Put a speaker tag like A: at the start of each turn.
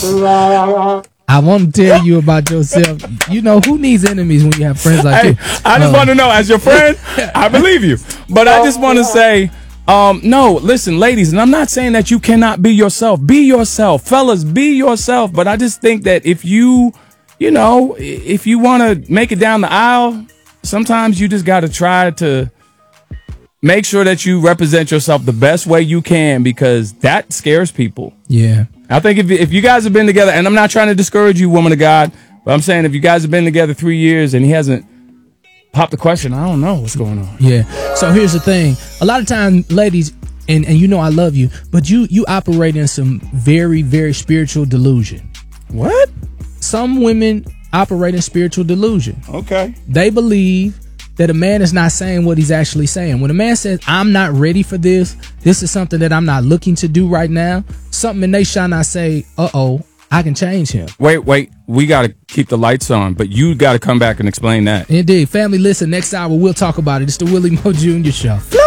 A: I want to tell you about yourself. You know, who needs enemies when you have friends like you?
B: I just want to know, as your friend, I believe you. But I just want to say, no, listen, ladies, and I'm not saying that you cannot be yourself. Be yourself. Fellas, be yourself. But I just think that if you want to make it down the aisle, sometimes you just got to try to make sure that you represent yourself the best way you can, because that scares people.
A: Yeah.
B: I think if you guys have been together, and I'm not trying to discourage you, woman of God, but I'm saying if you guys have been together 3 years and he hasn't popped the question, I don't know what's going on.
A: Yeah. So here's the thing. A lot of times, ladies, and you know I love you, but you operate in some very, very spiritual delusion.
B: What?
A: Some women operate in spiritual delusion.
B: Okay.
A: They believe that a man is not saying what he's actually saying. When a man says, I'm not ready for this is something that I'm not looking to do right now, something in they shall not say, uh-oh, I can change him.
B: Wait, we got to keep the lights on, but you got to come back and explain that.
A: Indeed. Family, listen, next hour we'll talk about it. It's the Willie Moore Jr. Show.